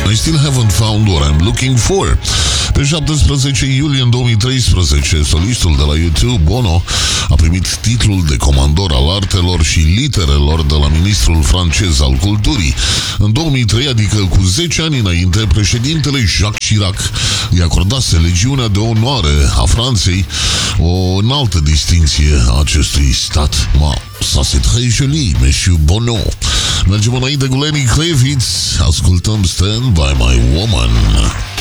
I still haven't found what I'm looking for. Pe 17 iulie în 2013, solistul de la YouTube, Bono, a primit titlul de comandor al artelor și literelor de la ministrul francez al culturii. În 2003, adică cu 10 ani înainte, președintele Jacques Chirac i-a acordase Legiunea de Onoare a Franței, o înaltă distinție a acestui stat. Ça c'est très joli, Monsieur Bono. Mergem înainte cu Lenny Kravitz, ascultăm Stand By My Woman.